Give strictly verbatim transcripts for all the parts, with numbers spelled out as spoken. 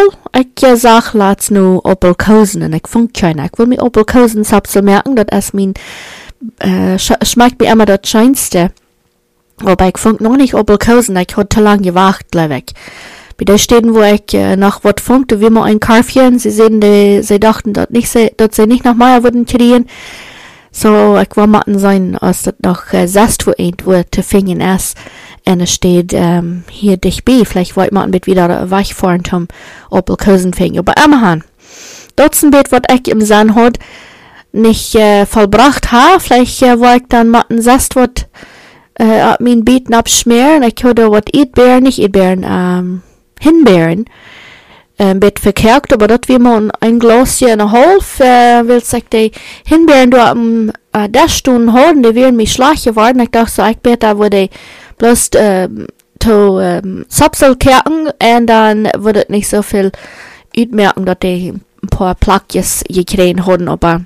Opel. Ik uh, zag laatst nu Opel kozen en ik vond China. Ik wil mir Opel kozen selbst so merken, dat is mijn, uh, sch schmeckt mir immer das scheinste. Aber ich fand noch nicht Opel kozen, ich hatte zu lange gewartet, glaube ich. Bei der Städten, wo ich uh, nach was funkte, wie man ein Karfchen, sie sehen, die, sie dachten, dass nicht, sie, dass sie nicht nach Meier würden kriegen. So, ich war matten sein, als das noch uh, sest wo ein, wo zu fingen ist. Und es steht ähm, hier dicht bei. Vielleicht wollte man mit wieder wegfahren zum Opel kozen fingen. Aber immerhin, das ein Bild, was ich im Sinn hat, nicht äh, vollbracht habe. Vielleicht äh, wollte ich dann matten sest was äh, ab mein Bieten abschmieren. Ich hatte was Eatbeeren, nicht Eatbeeren, ähm, Hinbeeren. Ein bisschen verkehrt, aber das wie man ein Glas hier in der Holf, äh, will sich die Hinbeeren da am äh, der Stunden holen, die werden mich schlecht geworden. Ich dachte so, ich bete, wo die bloß ähm, to ähm, Sapsel kerken und dann würde nicht so viel utmerken, dass die ein paar Plakjes gekriegt haben, aber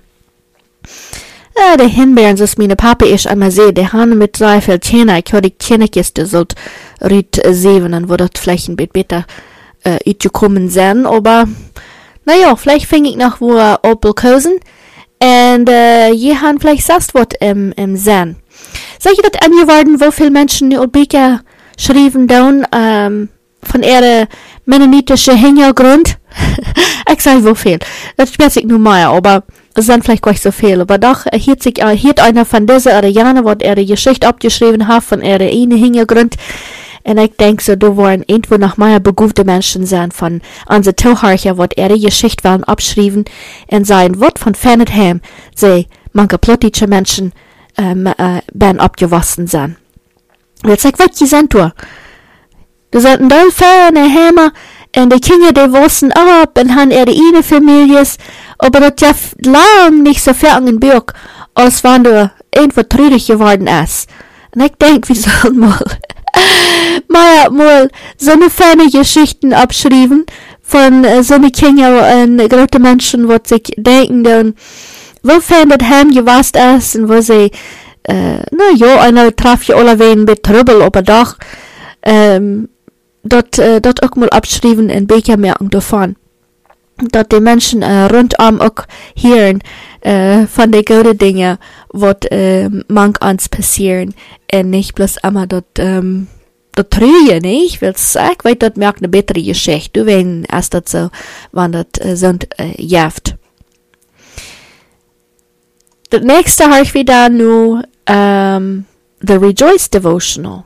äh, die Hinbeeren, das meine Papa ich einmal sehe, die haben mit sehr viel Zähne, ich höre die Zähnekiste sollt rüt sehen, dann würde das vielleicht ein bisschen besser äh, utgekommen sein, aber naja, vielleicht fing ich nach wo uh, Opel kozen und äh, je haben vielleicht sagst was im, im Sinn. Sag ich das angeworden, wo viele Menschen die Bücher schrieben dann ähm, von ihrer mennonitischen Hintergrund? Ich sag wo viel. Das weiß ich nur mal, aber es sind vielleicht gar nicht so viel. Aber doch hielt sich äh, hielt einer von diesen Ariane, wo ihre Geschichte abgeschrieben hat von ihrer einen Hintergrund. Und ich denke so, da waren irgendwo noch mehr begufte Menschen sein von unseren Zuhörer, wo ihre Geschichte waren abschrieben und sein Wort von Fernheim, sie manche plottische Menschen ähm, äh, ben abgewassen sein. Jetzt sag, was die sind du? Du sind ein Dolphin, ein Hammer, und die Kinder, die wussten ab, und haben ihre eigene Families, aber das ja lang nicht so fern in Bürg, als wenn du irgendwo traurig geworden ist. Und ich denk, wie soll mal, mal, mal, so eine feine Geschichten abschreiben, von äh, so eine Kinder und äh, große Menschen, wo sich denken, dann, wo fern das Heim gewasst ist, und wo sie, äh, na ja, einer traf ja alle wen mit Trübel, aber doch, ähm, dort, äh, dort auch mal abschreiben in Becher merken davon. Dort die Menschen äh, rundum auch hören, äh, von den guten Dingen, was äh, manch ans passieren, und nicht bloß immer dort, ähm, dort trüge, nicht? Weil ich weiß, dort merkt eine bessere Geschichte, du wenn erst das so, wann das äh, sind, äh, jäft. Das nächste habe ich wieder nur ähm, The Rejoice Devotional.